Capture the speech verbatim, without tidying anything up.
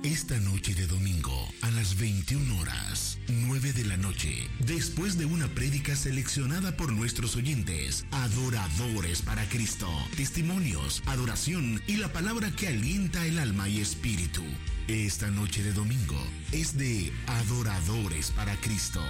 Esta noche de domingo, a las veintiuna horas, nueve de la noche, después de una prédica seleccionada por nuestros oyentes, adoradores para Cristo, testimonios, adoración y la palabra que alienta el alma y espíritu. Esta noche de domingo es de adoradores para Cristo.